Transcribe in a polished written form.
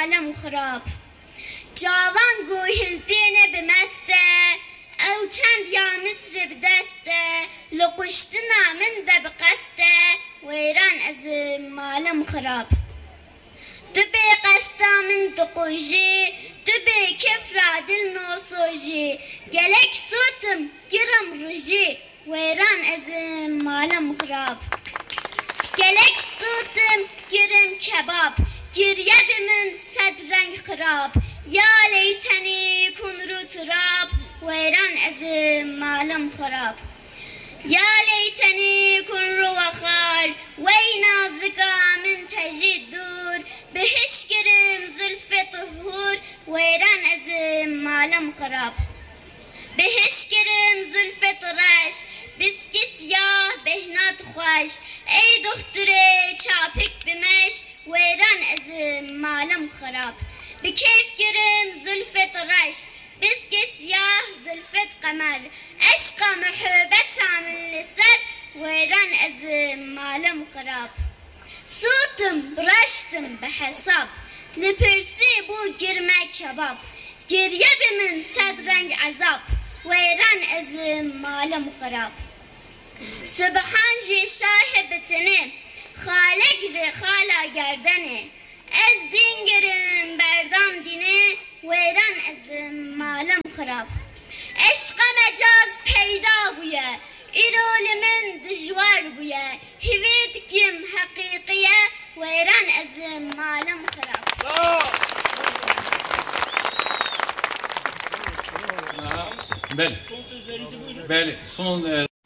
malem xirab. Cavan guhildîne bimeste, ew çend ya Misrê bi deste, li kuştina min de bi qeste, wêran ez malem xirab. Tu bê qesta min diqujî, tu bê kefra dil nosojî, gelek sotim girim rijî, wêran ez malem xirab. Gelek sotim girim kebab, giriye bi min sed reng xirab, ya leytenî kun rû turab, wêran ez malem xirab. Ya leytenî kun rû xar, wey nazika min tejî dûr, bihişkirim zülfê tuhûr, wêran ez malem xirab. Bihişkirim zülfê tu reş, biskî siyah behnat xweş, ey doxturê çapik bimeş, wêran ez malem xirab. Bi keyf girim zülfê tu reş, biskî siyah zülfet qemer, eşqa muhbbeta min li ser, wêran ez malem xirab. Sotim reştim bi hesab, li pirsî bû girme kebab, giriye bi min sed reng ezab, wêran ez malem xirab. Subhan jî şahê bitinê, xale girê xala gerdenê, ez dîn girim berdam dînê, wêran ez malem xirab. Eşqa mecaz peyda bûye, îro li min dijwar bûye, hîvê dikim heqîqiye, wêran ez malem xirab. Beli. Son sözlerinizi buyurun. Beli. Son